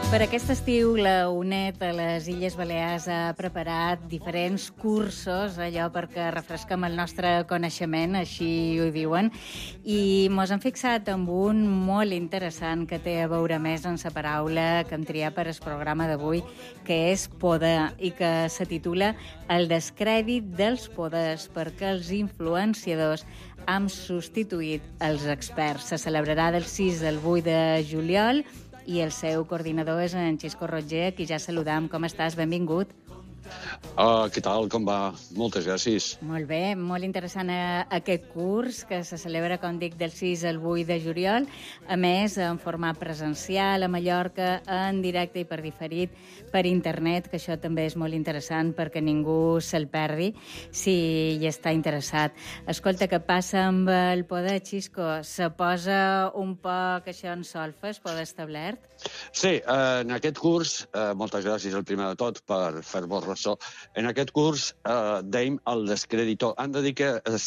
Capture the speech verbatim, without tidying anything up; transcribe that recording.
Per aquest estiu, la UNED a les Illes Balears ha preparat diferents cursos, allò perquè refresquem el nostre coneixement, així ho diuen, i mos hem fixat en un molt interessant que té a veure més en la paraula que hem triat per al programa d'avui, que és poder, i que se titula El descrèdit dels poders, perquè els influenciadors han substituït els experts. Se celebrarà del sis al vuit de juliol, i el seu coordinador és en Xisco Roger, a qui ja saludam. Com estàs? Benvingut. Uh, què tal? Com va? Moltes gràcies. Molt bé, molt interessant eh, aquest curs, que se celebra, com dic, del sis al vuit de juliol. A més, en format presencial a Mallorca, en directe i per diferit per internet, que això també és molt interessant perquè ningú se'l perdi si hi està interessat. Escolta, què passa amb el poder, Xisco? Se posa un poc això en solfa, el poder establert? Sí, uh, en aquest curs, uh, moltes gràcies el primer de tot per fer-vos ressò. En aquest curs, eh, dèiem el descreditor. Han de dir que